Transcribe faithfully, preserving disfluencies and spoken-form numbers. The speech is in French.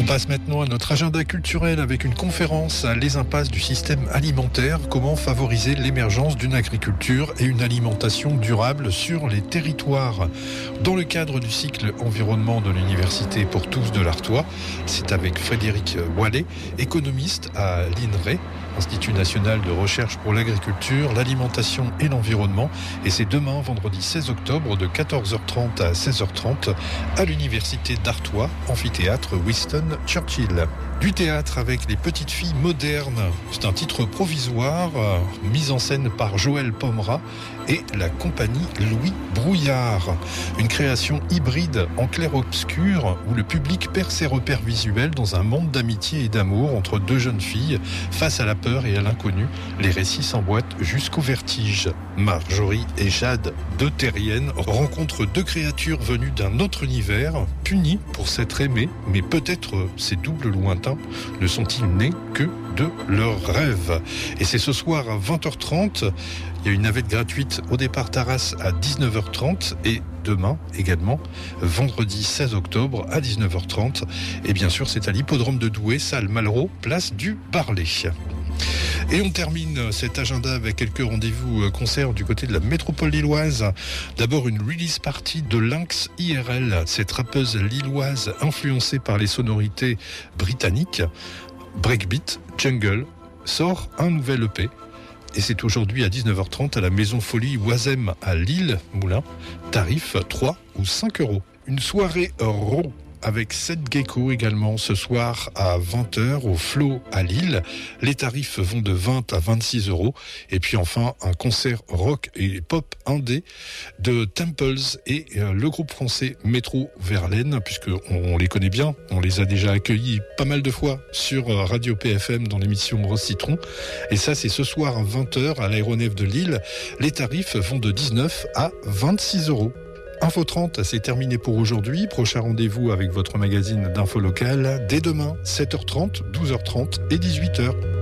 passe maintenant à notre agenda culturel avec une conférence à Les impasses du système alimentaire. Comment favoriser l'émergence d'une agriculture et une alimentation durable sur les territoires. Dans le cadre du cycle environnement de l'Université pour tous de l'Artois, c'est avec Frédéric Wallet, économiste à l'I N R E, Institut national de recherche pour l'agriculture, l'alimentation et l'environnement. Et c'est demain, vendredi seize octobre, de quatorze heures trente à seize heures trente, à l'Université d'Artois, amphithéâtre Winston Churchill. Du théâtre avec les petites filles modernes. C'est un titre provisoire, euh, mise en scène par Joël Pomera et la compagnie Louis Brouillard. Une création hybride en clair-obscur où le public perd ses repères visuels dans un monde d'amitié et d'amour entre deux jeunes filles face à la peur et à l'inconnu. Les récits s'emboîtent jusqu'au vertige. Marjorie et Jade, deux terriennes, rencontrent deux créatures venues d'un autre univers, punies pour s'être aimées, mais peut-être ces doubles lointains ne sont-ils nés que de leurs rêves. Et c'est ce soir à vingt heures trente. Il y a une navette gratuite au départ d'Arras à dix-neuf heures trente et demain également, vendredi seize octobre à dix-neuf heures trente. Et bien sûr, c'est à l'hippodrome de Douai, salle Malraux, place du Barlet. Et on termine cet agenda avec quelques rendez-vous concerts du côté de la métropole lilloise. D'abord une release party de Lynx I R L, cette rappeuse lilloise influencée par les sonorités britanniques. Breakbeat Jungle sort un nouvel E P. Et c'est aujourd'hui à dix-neuf heures trente à la Maison Folie Oisem à Lille, Moulin. Tarif trois ou cinq euros. Une soirée raw avec Seth Gecko également ce soir à vingt heures au Flow à Lille. Les tarifs vont de vingt à vingt-six euros. Et puis enfin, un concert rock et pop indé de Temples et le groupe français Métro Verlaine, puisque on les connaît bien, on les a déjà accueillis pas mal de fois sur Radio P F M dans l'émission Rose Citron. Et ça, c'est ce soir à vingt heures à l'aéronef de Lille. Les tarifs vont de dix-neuf à vingt-six euros. Info trente, c'est terminé pour aujourd'hui. Prochain rendez-vous avec votre magazine d'info locale dès demain, sept heures trente, douze heures trente et dix-huit heures.